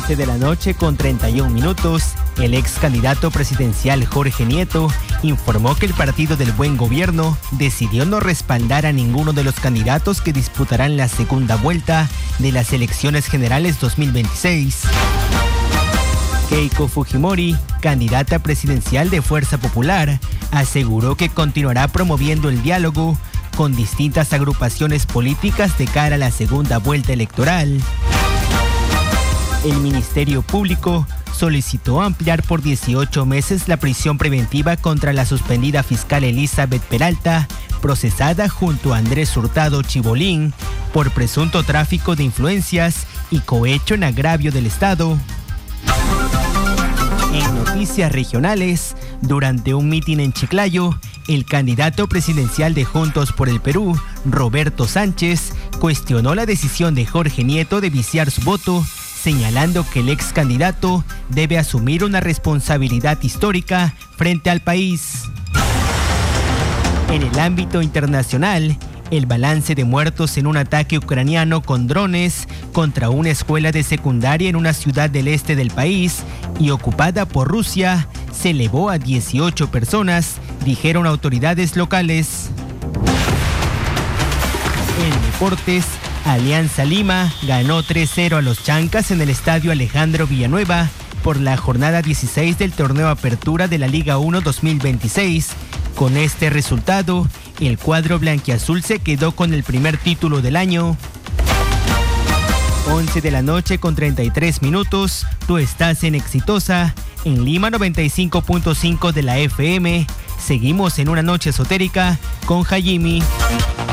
11 de la noche con 31 minutos, el ex candidato presidencial Jorge Nieto informó que el Partido del Buen Gobierno decidió no respaldar a ninguno de los candidatos que disputarán la segunda vuelta de las elecciones generales 2026. Keiko Fujimori, candidata presidencial de Fuerza Popular, aseguró que continuará promoviendo el diálogo con distintas agrupaciones políticas de cara a la segunda vuelta electoral. El Ministerio Público solicitó ampliar por 18 meses la prisión preventiva contra la suspendida fiscal Elizabeth Peralta, procesada junto a Andrés Hurtado Chibolín por presunto tráfico de influencias y cohecho en agravio del Estado. En noticias regionales, durante un mitin en Chiclayo, el candidato presidencial de Juntos por el Perú, Roberto Sánchez, cuestionó la decisión de Jorge Nieto de viciar su voto, señalando que el ex candidato debe asumir una responsabilidad histórica frente al país. En el ámbito internacional, el balance de muertos en un ataque ucraniano con drones contra una escuela de secundaria en una ciudad del este del país y ocupada por Rusia se elevó a 18 personas, dijeron autoridades locales. En deportes, Alianza Lima ganó 3-0 a los Chancas en el estadio Alejandro Villanueva por la jornada 16 del torneo Apertura de la Liga 1 2026. Con este resultado, el cuadro blanquiazul se quedó con el primer título del año. 11 de la noche con 33 minutos, tú estás en Exitosa, en Lima 95.5 de la FM. Seguimos en una noche esotérica con Hajimi.